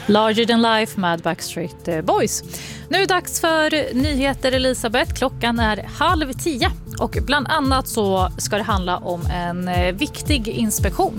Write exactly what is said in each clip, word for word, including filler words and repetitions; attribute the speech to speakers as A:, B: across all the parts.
A: Larger than life med Backstreet Boys. Nu är det dags för nyheter, Elisabeth. Klockan är halv tio och bland annat så ska det handla om en viktig inspektion.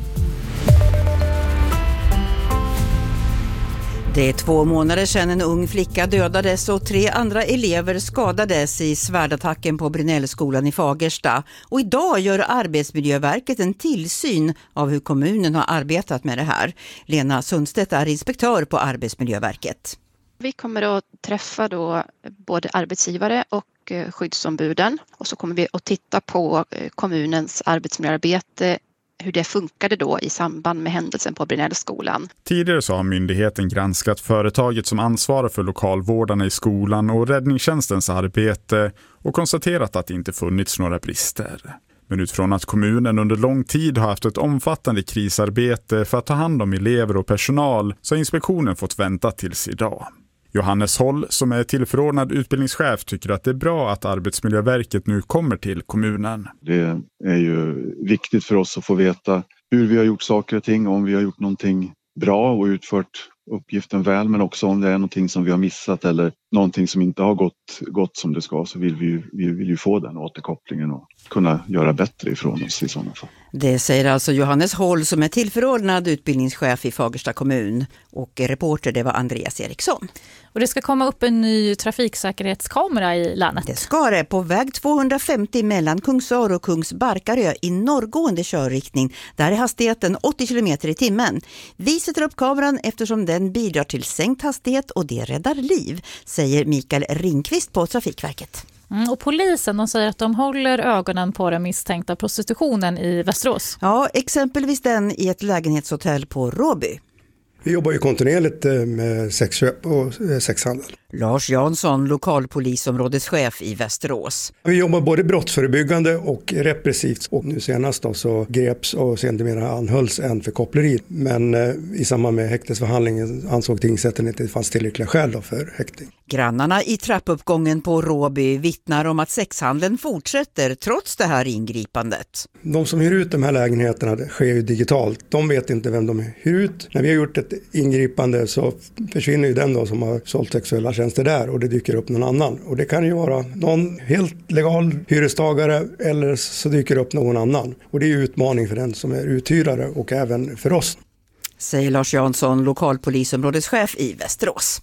B: Det är två månader sedan en ung flicka dödades och tre andra elever skadades i svärdattacken på Brynällskolan i Fagersta. Och idag gör Arbetsmiljöverket en tillsyn av hur kommunen har arbetat med det här. Lena Sundstedt är inspektör på Arbetsmiljöverket.
C: Vi kommer att träffa då både arbetsgivare och skyddsombuden och så kommer vi att titta på kommunens arbetsmiljöarbete, hur det funkade då i samband med händelsen på Brynällskolan.
D: Tidigare så har myndigheten granskat företaget som ansvarar för lokalvårdarna i skolan och räddningstjänstens arbete och konstaterat att det inte funnits några brister. Men utifrån att kommunen under lång tid har haft ett omfattande krisarbete för att ta hand om elever och personal så har inspektionen fått vänta tills idag. Johannes Holl, som är tillförordnad utbildningschef, tycker att det är bra att Arbetsmiljöverket nu kommer till kommunen.
E: Det är ju viktigt för oss att få veta hur vi har gjort saker och ting, om vi har gjort någonting bra och utfört uppgiften väl, men också om det är någonting som vi har missat eller någonting som inte har gått, gått som det ska, så vill vi, ju, vi vill ju få den återkopplingen och kunna göra bättre ifrån oss i sådana fall.
B: Det säger alltså Johannes Holl som är tillförordnad utbildningschef i Fagersta kommun, och reporter det var Andreas Eriksson.
A: Och det ska komma upp en ny trafiksäkerhetskamera i länet.
B: Det ska det på väg tvåhundrafemtio mellan Kungsör och Kungsbarkarö i norrgående körriktning. Där är hastigheten åttio kilometer i timmen. Vi sätter upp kameran eftersom den bidrar till sänkt hastighet och det räddar liv, säger Mikael Ringqvist på Trafikverket.
A: Mm, och polisen, de säger att de håller ögonen på den misstänkta prostitutionen i Västerås.
B: Ja, exempelvis den i ett lägenhetshotell på Råby.
F: Vi jobbar ju kontinuerligt med sexköp och sexhandel.
B: Lars Jansson, lokalpolisområdeschef i Västerås.
F: Vi jobbar både brottsförebyggande och repressivt. Och nu senast då så greps och sedermera anhölls en för koppleri. Men eh, i samband med häktesförhandlingen ansåg tingsrätten att det fanns tillräckliga skäl då för häktning.
B: Grannarna i trappuppgången på Råby vittnar om att sexhandeln fortsätter trots det här ingripandet.
F: De som hyr ut de här lägenheterna, det sker ju digitalt. De vet inte vem de hyr ut. När vi har gjort ett ingripande så försvinner ju den då som har sålt sexuella tjänster där och det dyker upp någon annan. Och det kan ju vara någon helt legal hyrestagare eller så dyker upp någon annan. Och det är utmaning för den som är uthyrare och även för oss.
B: Säger Lars Jansson, lokalpolisområdeschef i Västerås.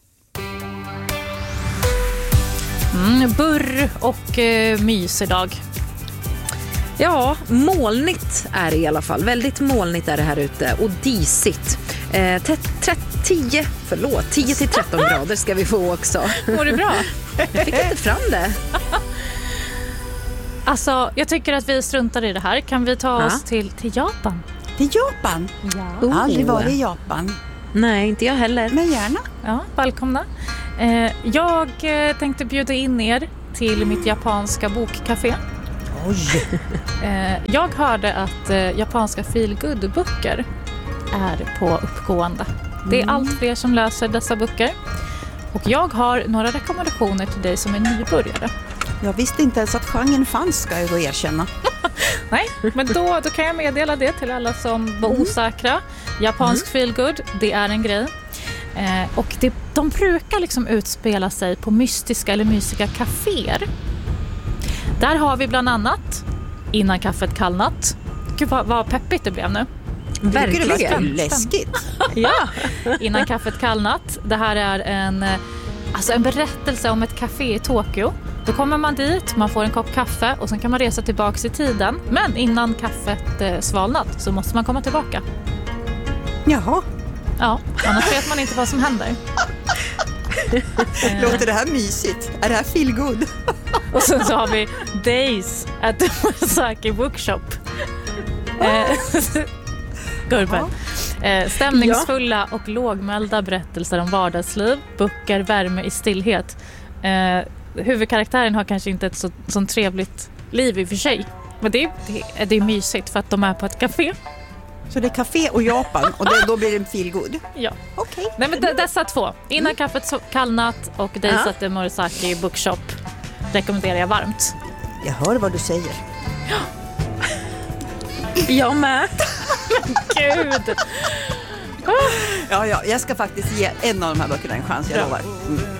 A: Mm, burr och eh, mys idag.
G: Ja, molnigt är det i alla fall. Väldigt molnigt är det här ute och disigt. Eh, tio, förlåt, tio till tretton grader ska vi få också.
A: Mår du bra?
G: Jag fick inte fram det.
A: Alltså, jag tycker att vi struntar i det här. Kan vi ta
G: ja.
A: oss till, till Japan?
B: Till Japan?
A: Ja.
B: Jag har aldrig varit i Japan.
G: Nej, inte jag heller.
B: Men gärna.
A: Ja, välkomna. Eh, jag eh, tänkte bjuda in er till mitt japanska bokcafé.
B: Oj.
A: eh, jag hörde att eh, japanska feelgood-böcker är på uppgående. Det är mm. allt fler som läser dessa böcker. Och jag har några rekommendationer till dig som är nybörjare.
B: Jag visste inte ens att genren fanns, ska jag då erkänna.
A: Nej, men då, då kan jag meddela det till alla som var osäkra. Japansk mm. feelgood, det är en grej. Eh, och det, de brukar liksom utspela sig på mystiska eller mysiga kaféer. Där har vi bland annat Innan kaffet kallnat. Gud vad, vad peppigt det blev nu.
B: Verkligen. Det var läskigt.
A: Ja, Innan kaffet kallnat. Det här är en, alltså en berättelse om ett café i Tokyo. Då kommer man dit, man får en kopp kaffe och sen kan man resa tillbaka i tiden. Men innan kaffet eh, svalnat så måste man komma tillbaka.
B: Jaha.
A: Ja, annars vet man inte vad som händer.
B: Låter det här mysigt? Är det här feel good?
A: Och sen så har vi Days at the Murasaki Bookshop. Gurben. Eh, stämningsfulla och lågmälda berättelser om vardagsliv, böcker, värme i stillhet. Eh, huvudkaraktären har kanske inte ett så, så trevligt liv i och för sig. Men det, det, det är mysigt för att de är på ett café.
B: Så det är café och Japan och det, då blir det en feel good.
A: Ja.
B: Okej. Okay.
A: Nej, men d- dessa två. Innan mm. kaffet kallnat och Days at the Murasaki Bookshop rekommenderar jag varmt.
B: Jag hör vad du säger.
A: Ja.
G: Jag med.
A: Gud.
B: Ja, ja, jag ska faktiskt ge en av de här böckerna en chans, jag lovar. Mm.